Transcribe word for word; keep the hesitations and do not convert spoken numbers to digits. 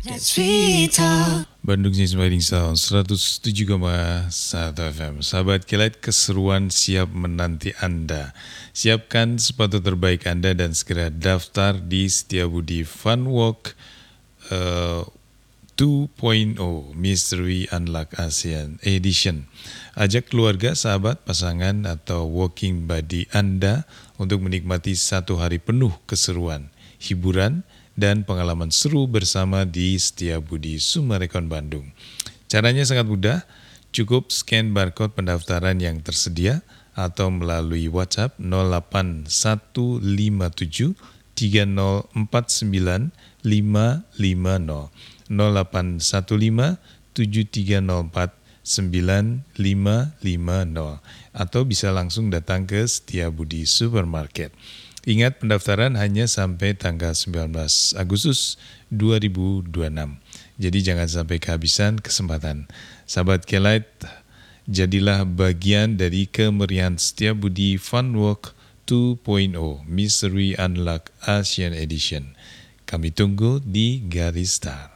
That's Vita. Bandung Inspiring Sound seratus tujuh koma satu F M. Sahabat Kilat, keseruan siap menanti Anda. Siapkan sepatu terbaik Anda dan segera daftar di Setiabudi Fun Walk uh, dua titik nol Mystery Unlock ASEAN Edition. Ajak keluarga, sahabat, pasangan, atau walking buddy Anda untuk menikmati satu hari penuh keseruan, hiburan, dan pengalaman seru bersama di Setiabudi Sumarekon Bandung. Caranya sangat mudah, cukup scan barcode pendaftaran yang tersedia atau melalui WhatsApp nol delapan satu lima tujuh tiga nol empat sembilan lima lima nol nol delapan satu lima tujuh tiga nol empat sembilan lima lima nol atau bisa langsung datang ke Setiabudi Supermarket. Ingat, pendaftaran hanya sampai tanggal sembilan belas Agustus dua ribu dua puluh enam. Jadi jangan sampai kehabisan kesempatan. Sahabat Kelight, jadilah bagian dari kemeriahan Setiabudi Fun Walk dua titik nol Mystery Unlock ASEAN Edition. Kami tunggu di garis start.